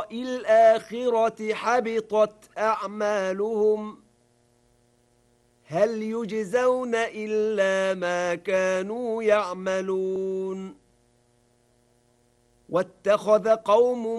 الآخرة حبطت أعمالهم هل يجزون إلا ما كانوا يعملون واتخذ قوم